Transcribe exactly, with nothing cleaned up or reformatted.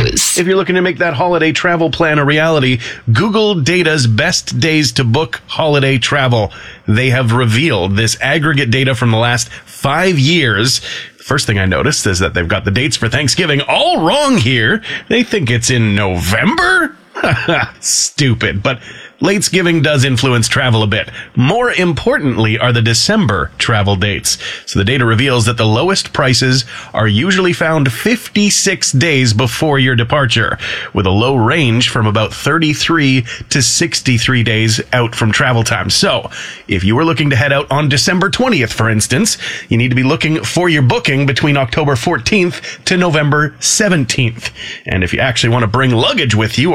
news. If you're looking to make that holiday travel plan a reality, Google Data's best days to book holiday travel. They have revealed this aggregate data from the last five years. First thing I noticed is that they've got the dates for Thanksgiving all wrong here. They think it's in November? Stupid. But Latesgiving does influence travel a bit. More importantly are the December travel dates. So the data reveals that the lowest prices are usually found fifty-six days before your departure, with a low range from about thirty-three to sixty-three days out from travel time. So if you were looking to head out on December twentieth, for instance, you need to be looking for your booking between October fourteenth to November seventeenth. And if you actually want to bring luggage with you,